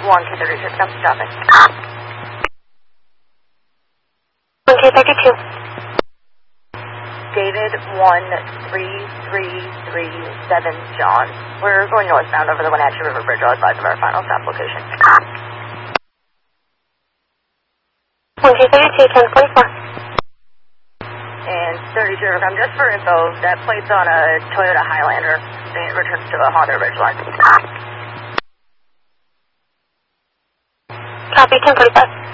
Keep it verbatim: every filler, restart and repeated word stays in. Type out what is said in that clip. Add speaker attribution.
Speaker 1: one K thirty-two, come traffic.
Speaker 2: one K thirty-two.
Speaker 1: David one three three three seven John. We're going northbound over the Wenatchee River Bridge. I'll advise of our final stop location.
Speaker 2: one K thirty-two, ten forty-four.
Speaker 1: And thirty-two, come just for info, that plate's on a Toyota Highlander. It returns to a Honda Ridgeline.
Speaker 2: Copy, ten forty-five.